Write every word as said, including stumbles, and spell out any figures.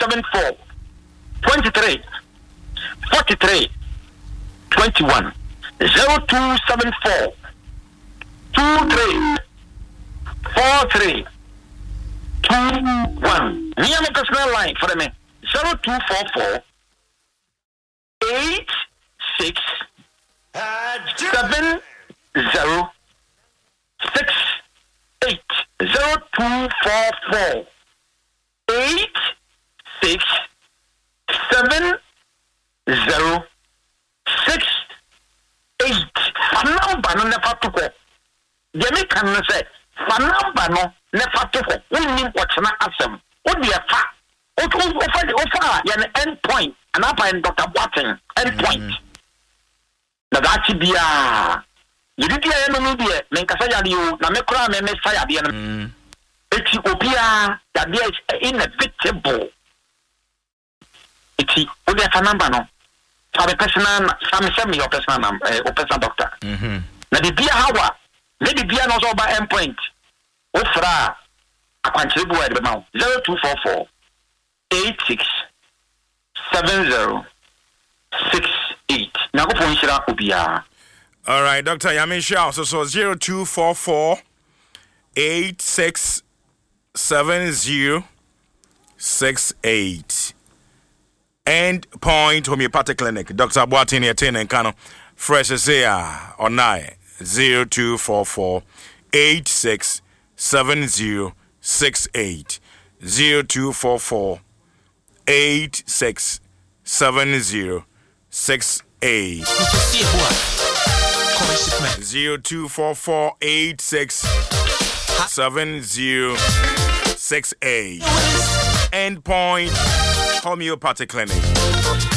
seven four twenty-three forty-three twenty-one zero two seven four two three four three two one. Me and my personal line for me zero two four four eight six seven zero six eight zero two four four eight six seven zero six eight. Fanamba no never to go. Yemi can say Fanamba no never to go. We need what's not awesome. What be a fact? What offer offer an end point and up in Doctor Watson end point. The Gachibia. You did hear no media, make a fire you, Namekra, and Messiah be an Ethiopia that there is inevitable. It's only a number no. For the personal, some semi or personal number, or personal doctor. Now the beer hour, maybe beer knows over endpoint. Ofra, a contribute at the mouth zero two four four eight six seven zero six eight. Now go for Inshira Ubia. All right, Doctor Yamin Shao. So so zero two four four eight six seven zero six eight. End point homeopathic clinic. Doctor Boatini Atin and Kano. Fresh say on nine zero two four four eight six seven zero six eight zero two four four eight six seven zero six eight zero two four four eight six seven zero six eight. End point homeopathic clinic.